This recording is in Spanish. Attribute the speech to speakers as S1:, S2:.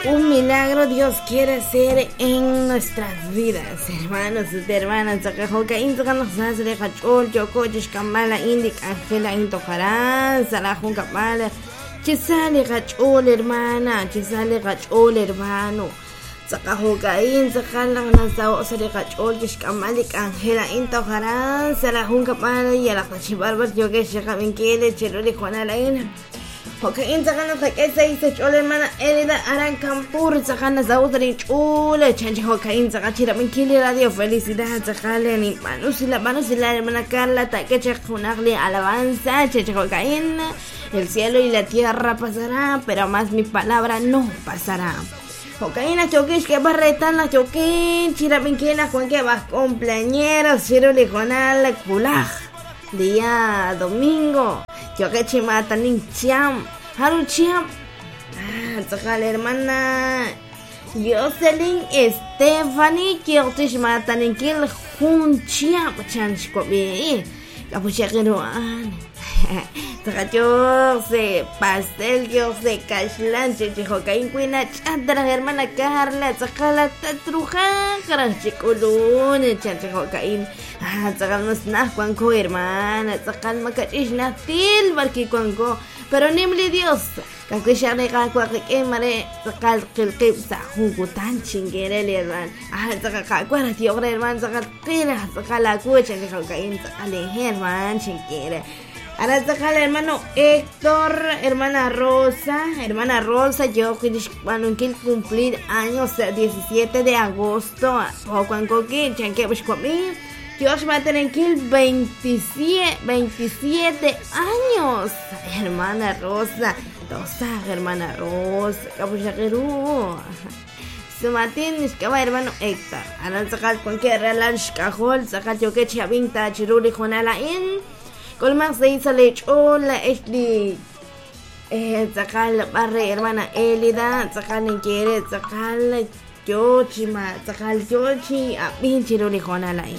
S1: Un milagro Dios quiere hacer en nuestras vidas, hermanos y hermanas. Sacajoca intocanos sasre cachol, yocoches camala indic angela intocarán, salajun capala. Chisale cachol hermana, chisale cachol hermano. Sacajoca in, sacala nasao sale cachol, camalic angela intocarán, salajun capala y a la cachibarbar yo que se caminquele, cherole juana in. Okay, in sakana sakesa isa chole hermana Elida Arancampur sakana saudari chule chanchi hoka in sakachira minkili radio felicidad sakale ni manusila hermana Carla takeche junagli alabanza cheche hoka in el cielo y la tierra pasará pero más mi palabra no pasará. Hokaina choquish que barretan la choquín chira minkila Juan que va cumpleañeros chiro lijonal kulaj día domingo. Yo que chimata nin chiam, haru chiam. Sakala hermana Jocelyn Stephanie, yo te chimata nin kil jun chiam chanch kobi. Kapucha keruan. Sakacho se pastel yo se kashlan chicho kain kuina chadra hermana Carla sakala tatruja karachkulun chancho kain. Sakal nos na cuanco hermana, sakal makachish na til barki cuanco, pero nimli Dios, kakwisha ne kakwa kemare, sakal kilkip sa hugutan chingere herman, sakal kakwa tío herman, sakal kira, sakal akucha que kalkain, sakal herman chingere. Ahora sakal hermano Héctor, hermana Rosa, yo cuando quiero cumplir años 17 de agosto, o cuando que chanque pues conmigo. Dios va a tener que 27 años. Hermana Rosa. Hermana Rosa. Capuchaquerú. Su matín es que va hermano Héctor. Ahora sacar cualquier relax cajol. Sacar yo que chavinta chiruli jonala in. Colmax se hizo lechola. Esli. Sacar barre hermana Elida. Sacar ni quiere. Sacar yochi ma. Sacar yochi. A pinche chiruli jonala in.